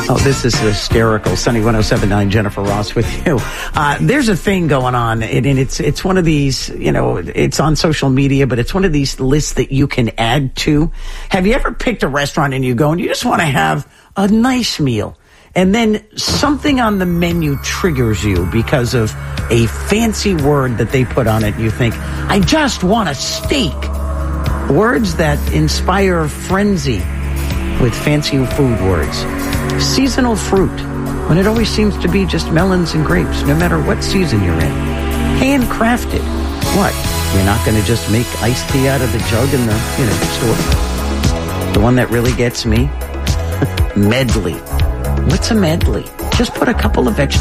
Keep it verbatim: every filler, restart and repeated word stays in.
Oh, this is hysterical. Sunny one oh seven point nine, Jennifer Ross with you. Uh, there's a thing going on, and it's it's one of these, you know, it's on social media, but it's one of these lists that you can add to. Have you ever picked a restaurant and you go and you just want to have a nice meal, and then something on the menu triggers you because of a fancy word that they put on it, and you think, I just want a steak. Words that inspire frenzy with fancy food words. Seasonal fruit, when it always seems to be just melons and grapes, no matter what season you're in. Handcrafted. What? You're not going to just make iced tea out of the jug in the, you know, store? The one that really gets me? Medley. What's a medley? Just put a couple of vegetables